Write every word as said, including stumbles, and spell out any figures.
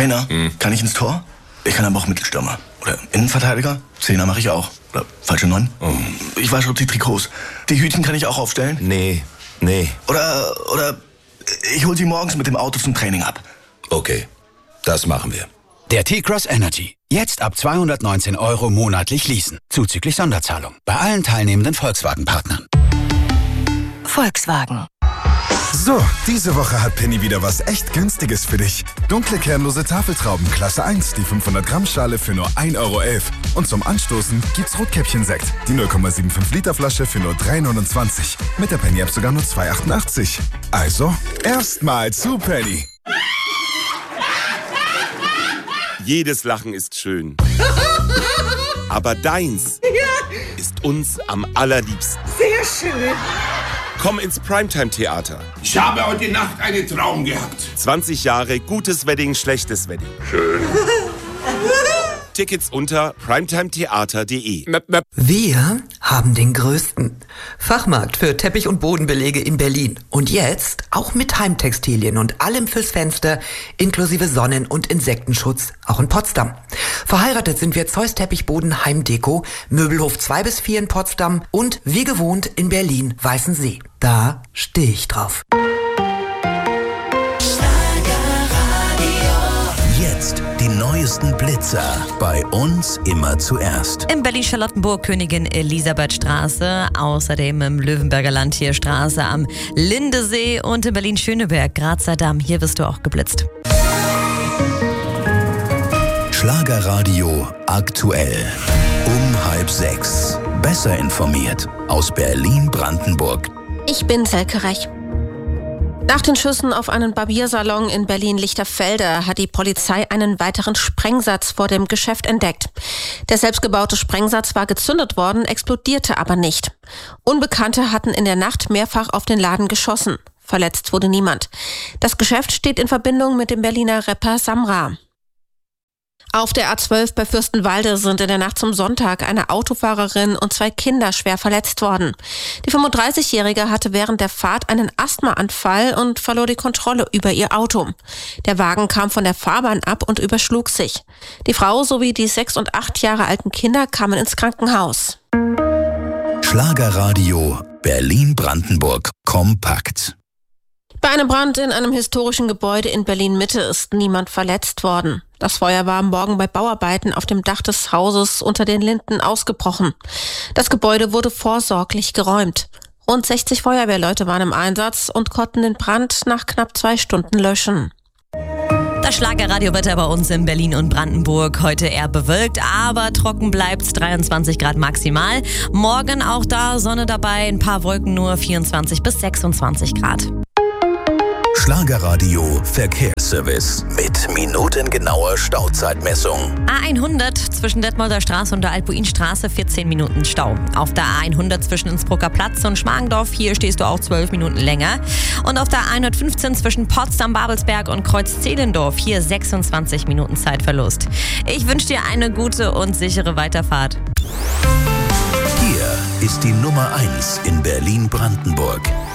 Trainer, hm. kann ich ins Tor? Ich kann aber auch Mittelstürmer. Oder Innenverteidiger? Zehner mache ich auch. Oder falsche Neun? Oh. Ich wasche die Trikots. Die Hütchen kann ich auch aufstellen? Nee, nee. Oder, oder ich hol sie morgens mit dem Auto zum Training ab. Okay, das machen wir. Der T-Cross Energy. Jetzt ab zweihundertneunzehn Euro monatlich leasen. Zuzüglich Sonderzahlung. Bei allen teilnehmenden Volkswagen-Partnern. Volkswagen. So, diese Woche hat Penny wieder was echt Günstiges für dich. Dunkle kernlose Tafeltrauben Klasse eins, die fünfhundert Gramm Schale für nur ein Euro elf. Und zum Anstoßen gibt's Rotkäppchen-Sekt, die null Komma fünfundsiebzig Liter Flasche für nur drei neunundzwanzig. Mit der Penny-App sogar nur zwei achtundachtzig. Also, erstmal zu Penny. Jedes Lachen ist schön. Aber deins ist uns am allerliebsten. Sehr schön. Komm ins Primetime-Theater. Ich habe heute Nacht einen Traum gehabt. zwanzig Jahre gutes Wedding, schlechtes Wedding. Schön. Tickets unter primetimetheater punkt de. Wir haben den größten Fachmarkt für Teppich- und Bodenbelege in Berlin. Und jetzt auch mit Heimtextilien und allem fürs Fenster, inklusive Sonnen- und Insektenschutz, auch in Potsdam. Verheiratet sind wir Zeus Teppichboden Heimdeko, Möbelhof zwei bis vier in Potsdam und wie gewohnt in Berlin Weißensee. Da stehe ich drauf. Jetzt die neuesten Blitzer. Bei uns immer zuerst. In Berlin-Charlottenburg Königin Elisabethstraße, außerdem im Löwenberger Land hier Straße am Lindesee und in Berlin-Schöneberg, Grazer Damm. Hier wirst du auch geblitzt. Schlagerradio aktuell. Um halb sechs. Besser informiert aus Berlin-Brandenburg. Ich bin Selke Rech. Nach den Schüssen auf einen Barbiersalon in Berlin-Lichterfelde hat die Polizei einen weiteren Sprengsatz vor dem Geschäft entdeckt. Der selbstgebaute Sprengsatz war gezündet worden, explodierte aber nicht. Unbekannte hatten in der Nacht mehrfach auf den Laden geschossen. Verletzt wurde niemand. Das Geschäft steht in Verbindung mit dem Berliner Rapper Samra. Auf der A zwölf bei Fürstenwalde sind in der Nacht zum Sonntag eine Autofahrerin und zwei Kinder schwer verletzt worden. Die fünfunddreißigjährige hatte während der Fahrt einen Asthmaanfall und verlor die Kontrolle über ihr Auto. Der Wagen kam von der Fahrbahn ab und überschlug sich. Die Frau sowie die sechs und acht Jahre alten Kinder kamen ins Krankenhaus. Schlagerradio Berlin-Brandenburg kompakt. Bei einem Brand in einem historischen Gebäude in Berlin-Mitte ist niemand verletzt worden. Das Feuer war am Morgen bei Bauarbeiten auf dem Dach des Hauses unter den Linden ausgebrochen. Das Gebäude wurde vorsorglich geräumt. Rund sechzig Feuerwehrleute waren im Einsatz und konnten den Brand nach knapp zwei Stunden löschen. Das Schlagerradiowetter bei uns in Berlin und Brandenburg. Heute eher bewölkt, aber trocken bleibt's, dreiundzwanzig Grad maximal. Morgen auch da Sonne dabei, ein paar Wolken nur, vierundzwanzig bis sechsundzwanzig Grad. Schlagerradio Verkehrsservice mit minutengenauer Stauzeitmessung. A hundert zwischen Detmolder Straße und der Albuinstraße vierzehn Minuten Stau. Auf der A hundert zwischen Innsbrucker Platz und Schmargendorf, hier stehst du auch zwölf Minuten länger. Und auf der A hundertfünfzehn zwischen Potsdam, Babelsberg und Kreuz-Zehlendorf, hier sechsundzwanzig Minuten Zeitverlust. Ich wünsche dir eine gute und sichere Weiterfahrt. Hier ist die Nummer eins in Berlin-Brandenburg.